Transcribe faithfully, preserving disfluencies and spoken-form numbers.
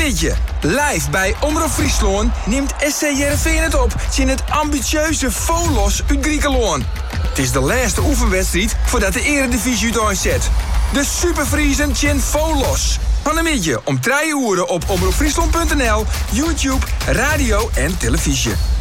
middje. Live bij Omroep Friesland neemt S C Heerenveen het op in het ambitieuze Volos uit Griekenland. Het is de laatste oefenwedstrijd voordat de Eredivisie het aanzet. De Superfriesen tjen Volos. Van een middje om drie uur op omroepfriesland punt n l, YouTube, radio en televisie.